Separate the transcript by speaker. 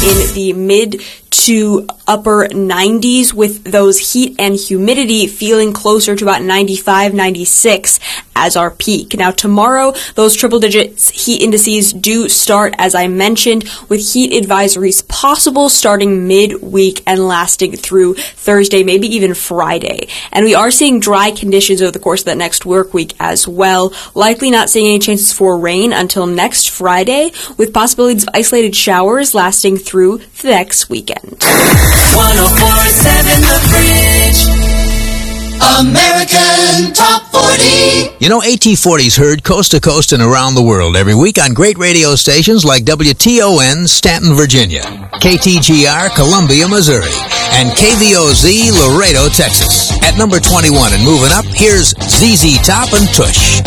Speaker 1: in the mid to upper 90s, with those heat and humidity feeling closer to about 95, 96 as our peak. Now tomorrow, those triple digits heat indices do start, as I mentioned, with heat advisories possible starting midweek and lasting through Thursday, maybe even Friday. And we are seeing dry conditions over the course of that next work week as well. Likely not seeing any chances for rain until next Friday, with possibilities of isolated showers lasting through the next weekend.
Speaker 2: 104.7 The Bridge, American Top 40.
Speaker 3: You know, AT40's heard coast to coast and around the world every week on great radio stations like WTON Stanton, Virginia, KTGR Columbia, Missouri, and KVOZ Laredo, Texas. At number 21 and moving up, here's ZZ Top and Tush.